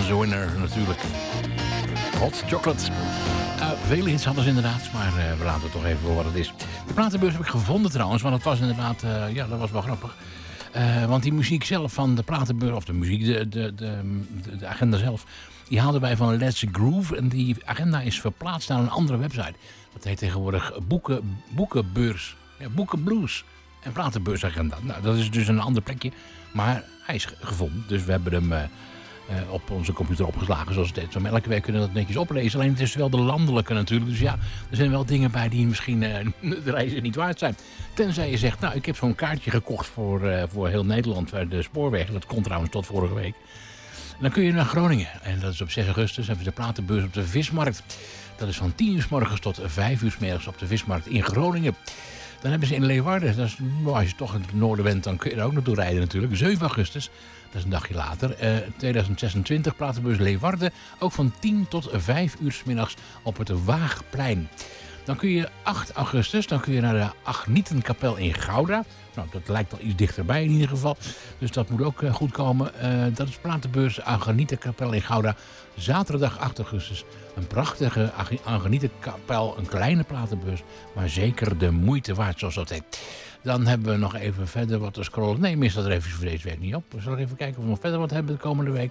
the Winner natuurlijk. Hot Chocolate. Vele hits hadden ze inderdaad, maar we laten het toch even voor wat het is. De platenbeurs heb ik gevonden trouwens, want het was inderdaad, ja, dat was wel grappig. Want die muziek zelf van de platenbeurs, of de muziek, de agenda zelf, die haalden wij van Let's Groove. En die agenda is verplaatst naar een andere website. Dat heet tegenwoordig Boekenbeurs. Ja, Boekenblues en platenbeursagenda. Nou, dat is dus een ander plekje, maar hij is gevonden. Dus we hebben hem op onze computer opgeslagen, zoals steeds. Maar elke week kunnen we dat netjes oplezen. Alleen het is wel de landelijke natuurlijk. Dus ja, er zijn wel dingen bij die misschien de reizen niet waard zijn. Tenzij je zegt, nou, ik heb zo'n kaartje gekocht voor heel Nederland, de spoorwegen. Dat kon trouwens tot vorige week. En dan kun je naar Groningen. En dat is op 6 augustus. Hebben we de platenbeurs op de Vismarkt. Dat is van 10 uur 's morgens tot 5 uur 's middags op de Vismarkt in Groningen. Dan hebben ze in Leeuwarden, dat is, nou, als je toch in het noorden bent, dan kun je er ook naartoe rijden natuurlijk. 7 augustus, dat is een dagje later. 2026, platenbeurs Leeuwarden, ook van 10 tot 5 uur 's middags op het Waagplein. Dan kun je 8 augustus, dan kun je naar de Agnietenkapel in Gouda. Nou, dat lijkt al iets dichterbij in ieder geval. Dus dat moet ook goed komen. Dat is platenbeurs Agnietenkapel in Gouda. Zaterdag 8 augustus. Een prachtige Agnietenkapel, een kleine platenbeurs. Maar zeker de moeite waard, zoals dat heet. Dan hebben we nog even verder wat te scrollen. Nee, mis dat er even voor deze week niet op. We zullen even kijken of we nog verder wat hebben de komende week.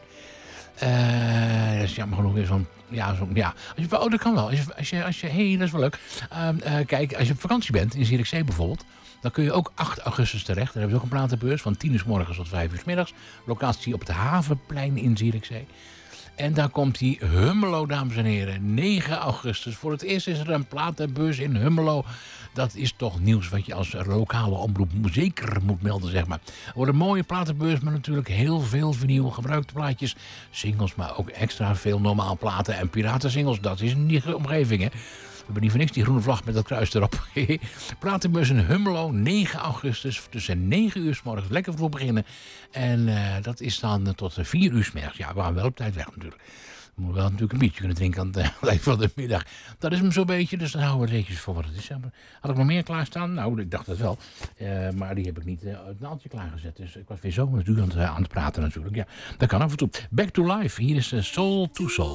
Dat is jammer genoeg weer zo'n... Ja, oh, dat kan wel. Hey, dat is wel leuk. Kijk, als je op vakantie bent, in Zierikzee bijvoorbeeld, dan kun je ook 8 augustus terecht. Daar hebben ze ook een platenbeurs van 10 uur 's morgens tot 5 uur 's middags. Locatie op het Havenplein in Zierikzee. En daar komt die Hummelo, dames en heren. 9 augustus. Voor het eerst is er een platenbeurs in Hummelo. Dat is toch nieuws wat je als lokale omroep zeker moet melden, zeg maar. Er wordt een mooie platenbeurs met natuurlijk heel veel vinyl gebruikte plaatjes. Singles, maar ook extra veel normaal platen en piratensingles. Dat is in die omgeving, hè. We hebben niet voor niks die groene vlag met dat kruis erop. Platenbeurs in Hummelo, 9 augustus. Tussen 9 uur 's morgens. Lekker vroeg beginnen. En dat is dan tot 4 uur 's middags. Ja, we gaan wel op tijd weg natuurlijk. We moeten wel natuurlijk een biertje kunnen drinken aan het eind van de middag. Dat is hem zo'n beetje, dus dan houden we reetjes voor wat het is. Had ik nog meer klaarstaan? Nou, ik dacht het wel. Maar die heb ik niet het naaldje klaargezet. Dus ik was weer zo met u aan het praten natuurlijk. Ja, dat kan af en toe. Back to Life. Hier is Soul to Soul.